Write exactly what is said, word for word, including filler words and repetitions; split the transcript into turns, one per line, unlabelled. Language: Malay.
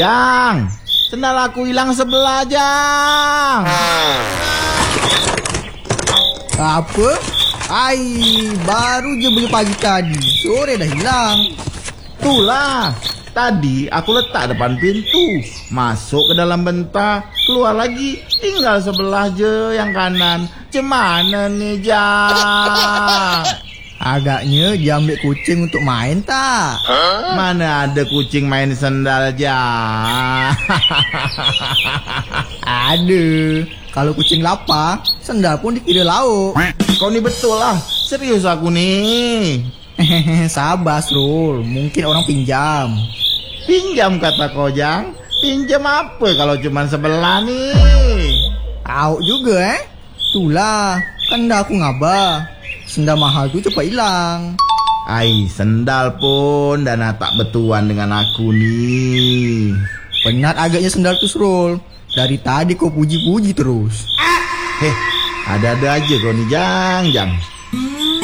Jang, sendal aku hilang sebelah, Jang.
Apa? Ai, baru je beli pagi tadi, sore dah hilang.
Itulah, tadi aku letak depan pintu, masuk ke dalam bentar, keluar lagi, tinggal sebelah je yang kanan. Cemana nih, Jang?
Agaknya dia ambil kucing untuk main tak?
Huh? Mana ada kucing main sendal, Jang?
Ada. Kalau kucing lapar, sendal pun dikira lauk.
Kau ni betul lah, serius aku nih.
Sabar, Srul, mungkin orang pinjam.
Pinjam kata kau, Jang? Pinjam apa kalau cuma sebelah nih?
Tahu juga eh? Itulah, kan dah aku ngabar. Sendal mahal tu cepat hilang.
Ai, sendal pun Dana tak betuan dengan aku nih.
Penat agaknya sendal tu, Srul. Dari tadi kau puji-puji terus.
Heh, ada-ada aja kau nih, Jang, Jang.